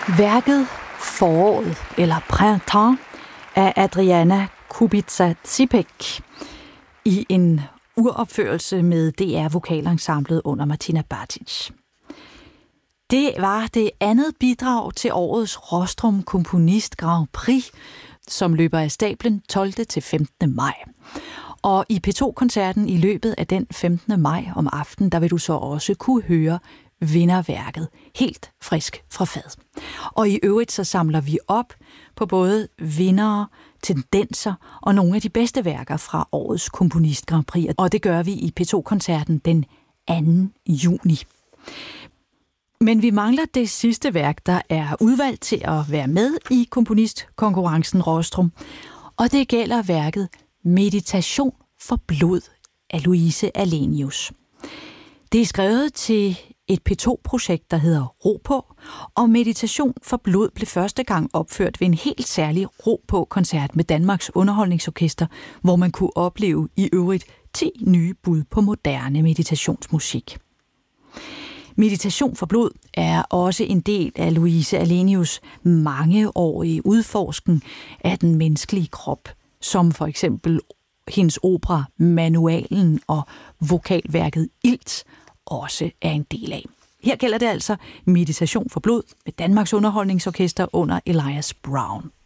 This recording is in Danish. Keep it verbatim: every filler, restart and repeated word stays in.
Værket Foråret, eller Printemps, af Adriana Kubica-Zipek i en uropførelse med D R-vokalensemblet under Martina Batic. Det var det andet bidrag til årets Rostrum Komponist Grand Prix, som løber af stablen tolvte til femtende maj. Og i P to-koncerten i løbet af den femtende maj om aftenen, der vil du så også kunne høre vinderværket helt frisk fra fad. Og i øvrigt så samler vi op på både vindere, tendenser og nogle af de bedste værker fra årets Komponist Grand Prix. Og det gør vi i P to-koncerten den anden juni. Men vi mangler det sidste værk, der er udvalgt til at være med i komponistkonkurrencen Rostrum. Og det gælder værket Meditation for blod af Louise Alenius. Det er skrevet til et P to-projekt, der hedder Ro på, og Meditation for blod blev første gang opført ved en helt særlig Ro på-koncert med Danmarks Underholdningsorkester, hvor man kunne opleve i øvrigt ti nye bud på moderne meditationsmusik. Meditation for blod er også en del af Louise Alenius mangeårige udforsken af den menneskelige krop, som for eksempel hendes opera Manualen og vokalværket Ilt også er en del af. Her gælder det altså Meditation for blod med Danmarks Underholdningsorkester under Elias Brown.